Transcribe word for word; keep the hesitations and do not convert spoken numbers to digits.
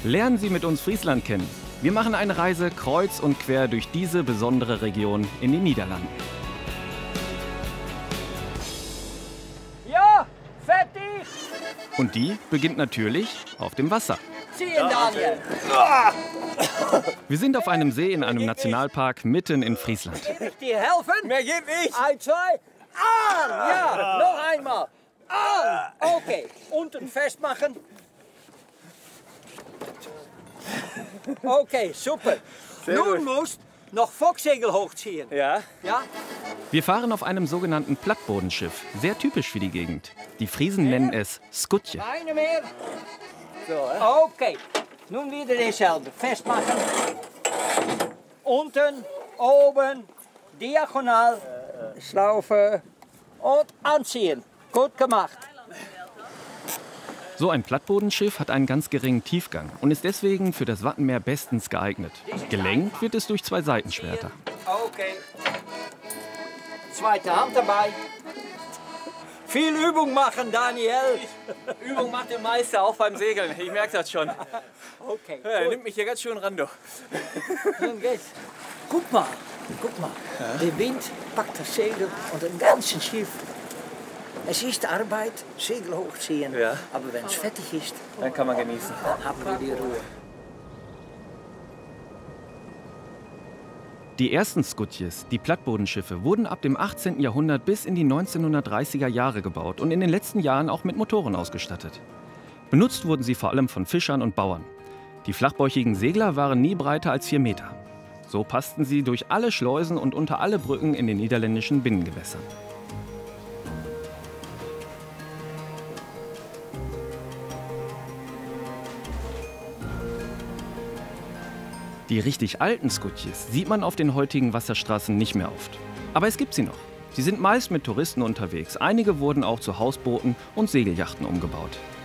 Lernen Sie mit uns Friesland kennen. Wir machen eine Reise kreuz und quer durch diese besondere Region in den Niederlanden. Ja, fertig! Und die beginnt natürlich auf dem Wasser. Ziehen, Daniel! Wir sind auf einem See in einem Nationalpark mitten in Friesland. Kann ich dir helfen? Mehr geht nicht. Ein, zwei, an! Ja, noch einmal. An! Okay, unten festmachen. Okay, super. Sehr Nun gut. musst noch Focksegel hochziehen. Ja. Ja? Wir fahren auf einem sogenannten Plattbodenschiff, sehr typisch für die Gegend. Die Friesen nennen es Skutje. Keine mehr. So, hè? Okay, nun wieder dasselbe. Festmachen. Unten, oben, diagonal, schlaufen und anziehen. Gut gemacht. So ein Plattbodenschiff hat einen ganz geringen Tiefgang und ist deswegen für das Wattenmeer bestens geeignet. Gelenkt wird es durch zwei Seitenschwerter. Okay. Zweite Hand dabei. Viel Übung machen, Daniel. Übung macht den Meister, auch beim Segeln. Ich merke das schon. Okay, Ja, er gut. nimmt mich hier ganz schön ran, du. Nun geht's. Guck mal, guck mal. Der Wind packt das Segel und den ganzen Schiff. Es ist Arbeit, Segel hochziehen. Ja. Aber wenn es fertig ist, Dann kann man genießen. dann haben wir die Ruhe. Die ersten Skutjes, die Plattbodenschiffe, wurden ab dem achtzehnten Jahrhundert bis in die neunzehnhundertdreißiger Jahre gebaut und in den letzten Jahren auch mit Motoren ausgestattet. Benutzt wurden sie vor allem von Fischern und Bauern. Die flachbäuchigen Segler waren nie breiter als vier Meter. So passten sie durch alle Schleusen und unter alle Brücken in den niederländischen Binnengewässern. Die richtig alten Skutjes sieht man auf den heutigen Wasserstraßen nicht mehr oft. Aber es gibt sie noch. Sie sind meist mit Touristen unterwegs. Einige wurden auch zu Hausbooten und Segelyachten umgebaut.